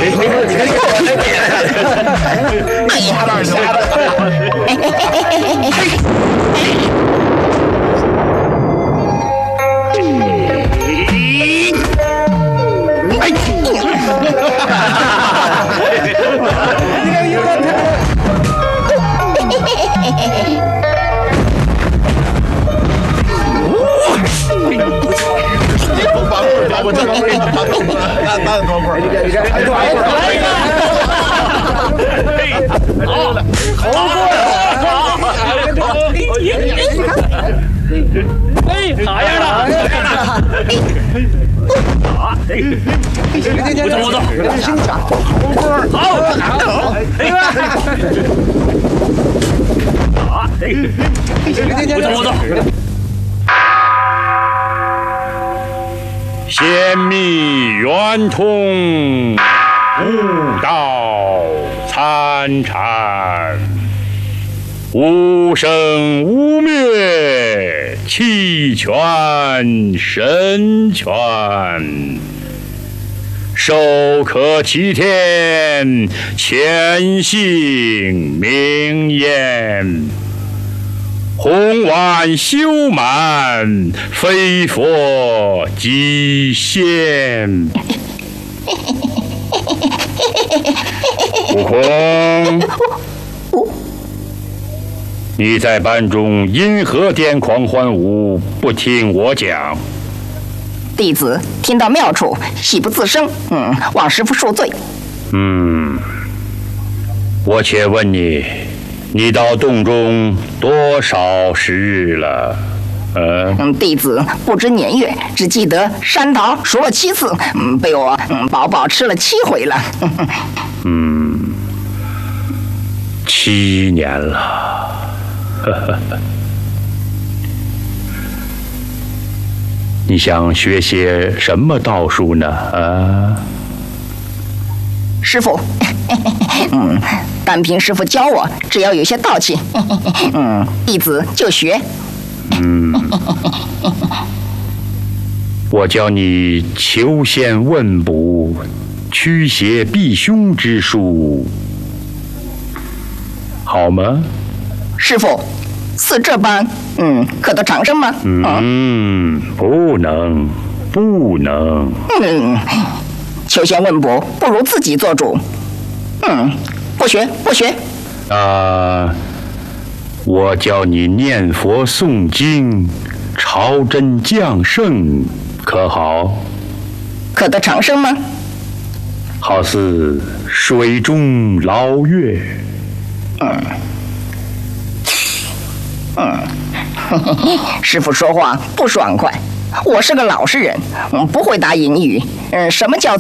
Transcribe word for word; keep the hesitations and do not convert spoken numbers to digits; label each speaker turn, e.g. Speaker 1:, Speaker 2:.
Speaker 1: 哎呀，哪儿我这高棍，那那高棍，你看你看，哎呦哎呦哎呦！好，哎，好样的！好，我走我走，行长，好，好，哎呀，好，我走我走。
Speaker 2: 显密圆通，悟道参禅，无生无灭，气全神全，授课齐天，谦信明言。弘万修满，非佛即仙。悟空，你在班中因何癫狂欢舞，不听我讲？
Speaker 3: 弟子听到妙处，喜不自胜，嗯，望师父恕罪。
Speaker 2: 嗯，我且问你。你到洞中多少时日了？呃、
Speaker 3: 嗯，弟子不知年月，只记得山桃熟了七次，嗯，被我嗯饱饱吃了七回了。
Speaker 2: 嗯，七年了。你想学些什么道术呢？啊？
Speaker 3: 师父，嗯，单凭师父教我，只要有些道气，嗯，弟子就学。
Speaker 2: 嗯，我教你求仙问卜、驱邪避凶之术，好吗？
Speaker 3: 师父，似这般，嗯，可得长生吗？
Speaker 2: 嗯，不能，不能。
Speaker 3: 嗯。求仙问卜，不如自己做主。嗯，不学不学。
Speaker 2: 啊，我教你念佛诵经，朝真降圣，可好？
Speaker 3: 可得长生吗？
Speaker 2: 好似水中捞月。
Speaker 3: 嗯嗯，师父说话不爽快。我是个老实人，嗯，不会打隐语。嗯，什么叫